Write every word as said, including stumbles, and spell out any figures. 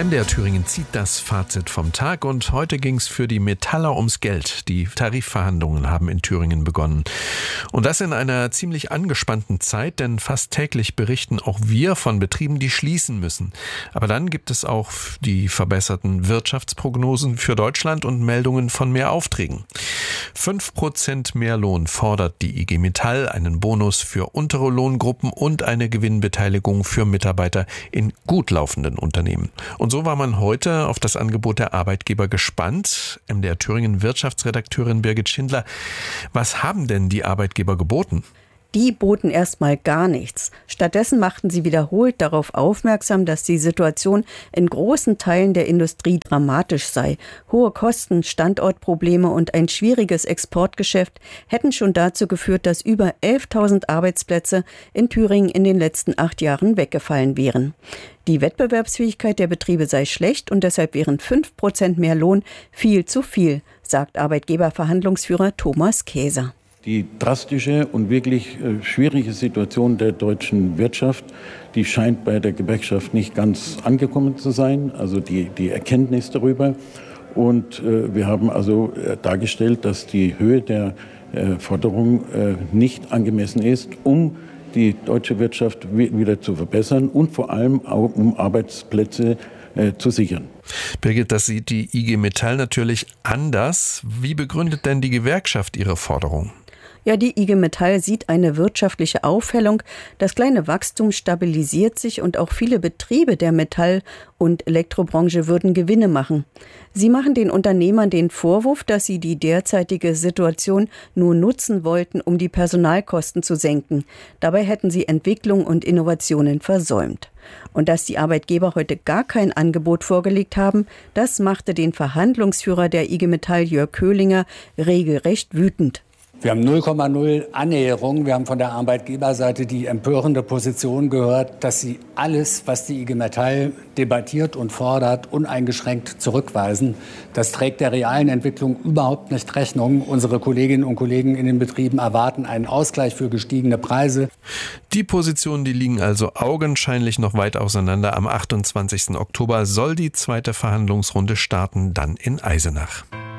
M D R Thüringen zieht das Fazit vom Tag und heute ging es für die Metaller ums Geld. Die Tarifverhandlungen haben in Thüringen begonnen. Und das in einer ziemlich angespannten Zeit, denn fast täglich berichten auch wir von Betrieben, die schließen müssen. Aber dann gibt es auch die verbesserten Wirtschaftsprognosen für Deutschland und Meldungen von mehr Aufträgen. Fünf Prozent mehr Lohn fordert die I G Metall, einen Bonus für untere Lohngruppen und eine Gewinnbeteiligung für Mitarbeiter in gut laufenden Unternehmen. Und so war man heute auf das Angebot der Arbeitgeber gespannt. M D R Thüringen Wirtschaftsredakteurin Birgit Schindler. Was haben denn die Arbeitgeber geboten? Die boten erstmal gar nichts. Stattdessen machten sie wiederholt darauf aufmerksam, dass die Situation in großen Teilen der Industrie dramatisch sei. Hohe Kosten, Standortprobleme und ein schwieriges Exportgeschäft hätten schon dazu geführt, dass über elftausend Arbeitsplätze in Thüringen in den letzten acht Jahren weggefallen wären. Die Wettbewerbsfähigkeit der Betriebe sei schlecht und deshalb wären fünf Prozent mehr Lohn viel zu viel, sagt Arbeitgeberverhandlungsführer Thomas Käser. Die drastische und wirklich äh, schwierige Situation der deutschen Wirtschaft, die scheint bei der Gewerkschaft nicht ganz angekommen zu sein, also die, die Erkenntnis darüber. Und äh, wir haben also äh, dargestellt, dass die Höhe der äh, Forderung äh, nicht angemessen ist, um die deutsche Wirtschaft wieder zu verbessern und vor allem auch um Arbeitsplätze äh, zu sichern. Birgit, das sieht die I G Metall natürlich anders. Wie begründet denn die Gewerkschaft ihre Forderung? Ja, die I G Metall sieht eine wirtschaftliche Aufhellung. Das kleine Wachstum stabilisiert sich und auch viele Betriebe der Metall- und Elektrobranche würden Gewinne machen. Sie machen den Unternehmern den Vorwurf, dass sie die derzeitige Situation nur nutzen wollten, um die Personalkosten zu senken. Dabei hätten sie Entwicklung und Innovationen versäumt. Und dass die Arbeitgeber heute gar kein Angebot vorgelegt haben, das machte den Verhandlungsführer der I G Metall, Jörg Köhlinger, regelrecht wütend. Wir haben null Komma null Annäherung. Wir haben von der Arbeitgeberseite die empörende Position gehört, dass sie alles, was die I G Metall debattiert und fordert, uneingeschränkt zurückweisen. Das trägt der realen Entwicklung überhaupt nicht Rechnung. Unsere Kolleginnen und Kollegen in den Betrieben erwarten einen Ausgleich für gestiegene Preise. Die Positionen, die liegen also augenscheinlich noch weit auseinander. Am achtundzwanzigsten Oktober soll die zweite Verhandlungsrunde starten, dann in Eisenach.